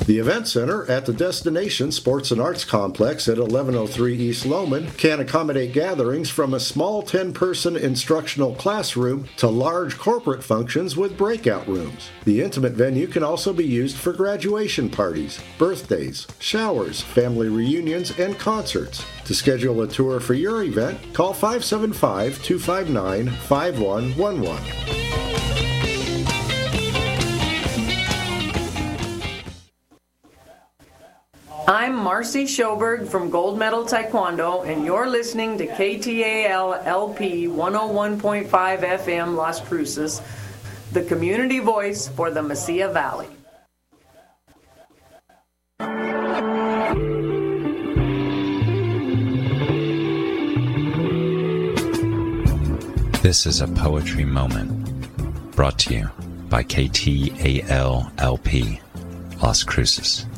The Event Center at the Destination Sports and Arts Complex at 1103 East Lowman can accommodate gatherings from a small 10-person instructional classroom to large corporate functions with breakout rooms. The intimate venue can also be used for graduation parties, birthdays, showers, family reunions, and concerts. To schedule a tour for your event, call 575-259-5111. I'm Marcy Schoberg from Gold Medal Taekwondo, and you're listening to KTAL LP 101.5 FM Las Cruces, the community voice for the Mesilla Valley. This is a poetry moment brought to you by KTAL LP Las Cruces.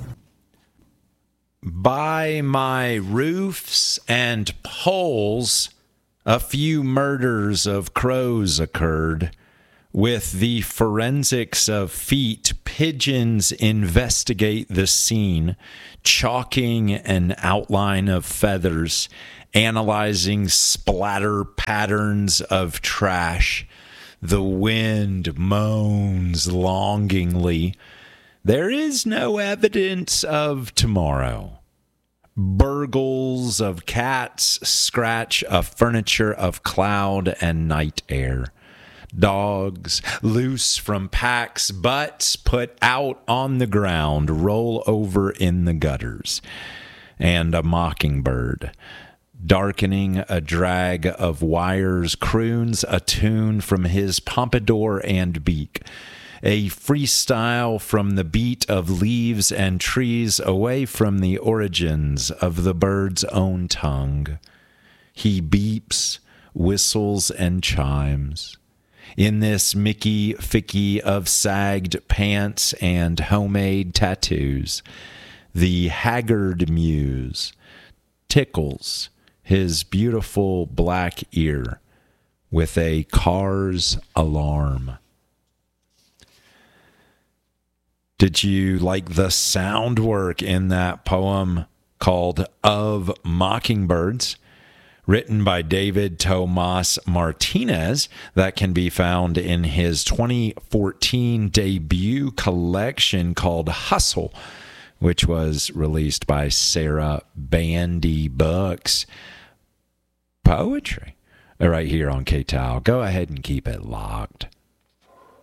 By my roofs and poles, a few murders of crows occurred. With the forensics of feet, pigeons investigate the scene, chalking an outline of feathers, analyzing splatter patterns of trash. The wind moans longingly. There is no evidence of tomorrow. Burgles of cats scratch a furniture of cloud and night air. Dogs, loose from packs, butts put out on the ground, roll over in the gutters. And a mockingbird, darkening a drag of wires, croons a tune from his pompadour and beak. A freestyle from the beat of leaves and trees away from the origins of the bird's own tongue. He beeps, whistles, and chimes. In this Mickey Ficky of sagged pants and homemade tattoos, the haggard muse tickles his beautiful black ear with a car's alarm. Did you like the sound work in that poem called Of Mockingbirds, written by David Tomas Martinez, that can be found in his 2014 debut collection called Hustle, which was released by Sarah Bandy Books. Poetry right here on KTAL. Go ahead and keep it locked.